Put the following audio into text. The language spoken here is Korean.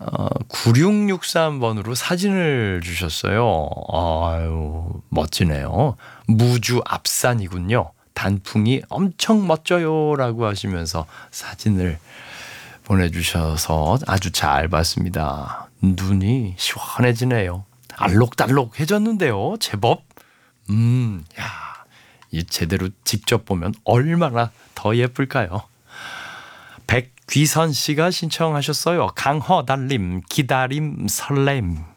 9663번으로 사진을 주셨어요. 아유, 멋지네요. 무주 앞산이군요. 단풍이 엄청 멋져요 라고 하시면서 사진을 보내주셔서 아주 잘 봤습니다. 눈이 시원해지네요. 알록달록해졌는데요. 제법. 야, 이 제대로 직접 보면 얼마나 더 예쁠까요? 백귀선 씨가 신청하셨어요. 강허달님 기다림 설렘.